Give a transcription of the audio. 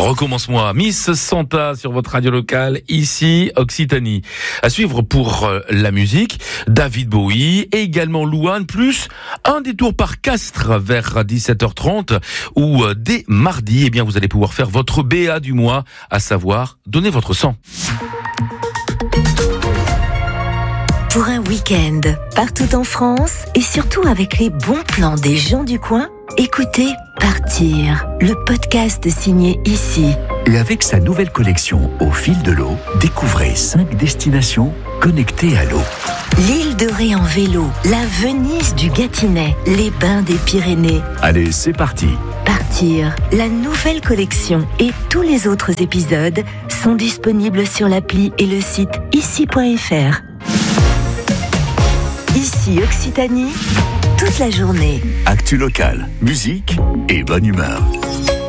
Recommence-moi, Miss Santa sur votre radio locale, ici Occitanie. À suivre pour la musique, David Bowie et également Louane, plus un détour par Castres vers 17h30 où dès mardi, vous allez pouvoir faire votre BA du mois, à savoir donner votre sang. Pour un week-end, partout en France et surtout avec les bons plans des gens du coin, écoutez Partir, le podcast signé ici. Et avec sa nouvelle collection Au fil de l'eau, découvrez 5 destinations connectées à l'eau. L'île de Ré en vélo, la Venise du Gâtinais, les bains des Pyrénées. Allez, c'est parti. Partir, la nouvelle collection et tous les autres épisodes sont disponibles sur l'appli et le site ici.fr. Ici Occitanie, toute la journée. Actu locale, musique et bonne humeur.